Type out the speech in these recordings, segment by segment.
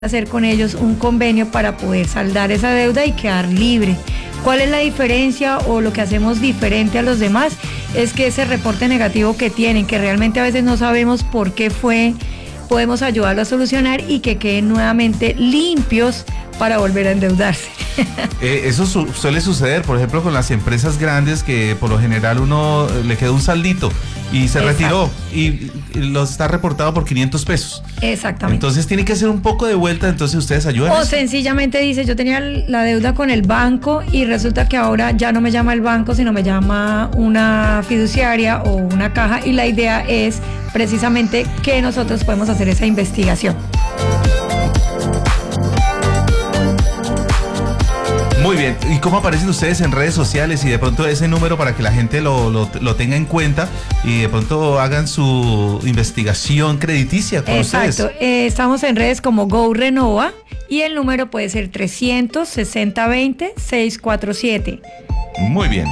hacer con ellos un convenio para poder saldar esa deuda y quedar libre. ¿Cuál es la diferencia o lo que hacemos diferente a los demás? Es que ese reporte negativo que tienen, que realmente a veces no sabemos por qué fue, podemos ayudarlo a solucionar y que queden nuevamente limpios para volver a endeudarse. Eso suele suceder, por ejemplo, con las empresas grandes que por lo general uno le queda un saldito y se retiró y los está reportado por 500 pesos. Exactamente. Entonces tiene que hacer un poco de vuelta, entonces ustedes ayudan. O sencillamente dice, yo tenía la deuda con el banco y resulta que ahora ya no me llama el banco, sino me llama una fiduciaria o una caja, y la idea es precisamente que nosotros podemos hacer esa investigación. Muy bien, ¿y cómo aparecen ustedes en redes sociales y de pronto ese número para que la gente lo tenga en cuenta y de pronto hagan su investigación crediticia con ustedes? Exacto, estamos en redes como Go Renova y el número puede ser 300-6020-647. Muy bien,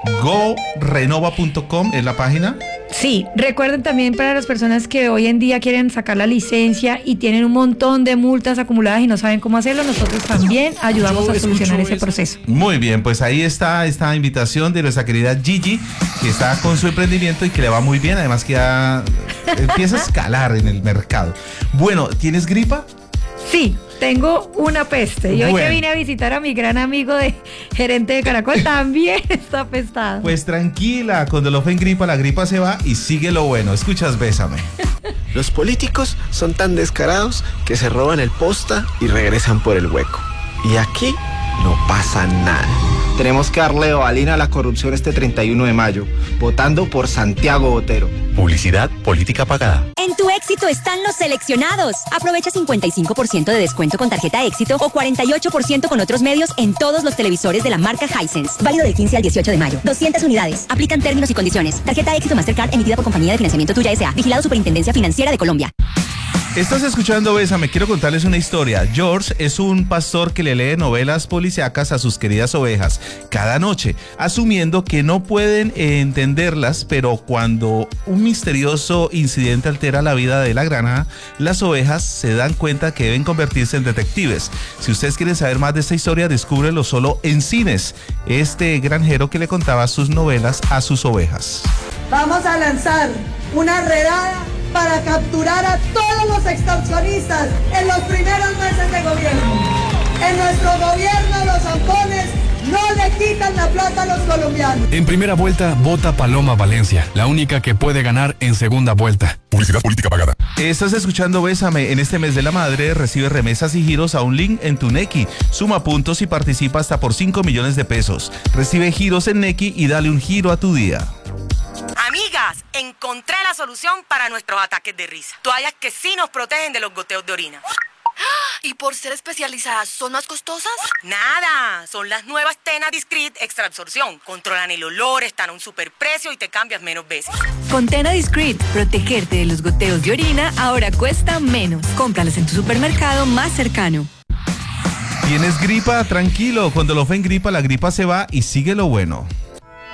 gorenova.com es la página. Sí, recuerden también para las personas que hoy en día quieren sacar la licencia y tienen un montón de multas acumuladas y no saben cómo hacerlo, nosotros también ayudamos a solucionar ese proceso. Muy bien, pues ahí está esta invitación de nuestra querida Gigi, que está con su emprendimiento y que le va muy bien, además que ya empieza a escalar en el mercado. Bueno, ¿tienes gripa? Sí, tengo una peste. Y hoy que vine a visitar a mi gran amigo gerente de Caracol, también está apestado. Pues tranquila, cuando lo fue en gripa, la gripa se va y sigue lo bueno. Escuchas, Bésame. Los políticos son tan descarados que se roban el posta y regresan por el hueco. Y aquí no pasa nada. Tenemos que darle ovalina a la corrupción este 31 de mayo, votando por Santiago Botero. Publicidad política pagada. En tu éxito están los seleccionados. Aprovecha 55% de descuento con tarjeta éxito o 48% con otros medios en todos los televisores de la marca Hisense. Válido del 15 al 18 de mayo. 200 unidades. Aplican términos y condiciones. Tarjeta éxito Mastercard emitida por Compañía de Financiamiento Tuya S.A. Vigilado Superintendencia Financiera de Colombia. Estás escuchando Bésame, quiero contarles una historia. George es un pastor que le lee novelas policíacas a sus queridas ovejas cada noche, asumiendo que no pueden entenderlas, pero cuando un misterioso incidente altera la vida de la granja, las ovejas se dan cuenta que deben convertirse en detectives. Si ustedes quieren saber más de esta historia, descúbrelo solo en Cines, este granjero que le contaba sus novelas a sus ovejas. Vamos a lanzar una redada para capturar a todos los extorsionistas en los primeros meses de gobierno. En nuestro gobierno los zampones no le quitan la plata a los colombianos. En primera vuelta, vota Paloma Valencia, la única que puede ganar en segunda vuelta. Publicidad política pagada. Estás escuchando Bésame. En este mes de la madre recibe remesas y giros a un link en tu Nequi. Suma puntos y participa hasta por 5 millones de pesos. Recibe giros en Nequi y dale un giro a tu día. Amigas, encontré la solución para nuestros ataques de risa. Toallas que sí nos protegen de los goteos de orina. ¿Y por ser especializadas son más costosas? Nada, son las nuevas Tena Discreet Extra Absorción. Controlan el olor, están a un superprecio y te cambias menos veces. Con Tena Discreet, protegerte de los goteos de orina ahora cuesta menos. Cómpralas en tu supermercado más cercano. ¿Tienes gripa? Tranquilo, cuando lo fue en gripa, la gripa se va y sigue lo bueno.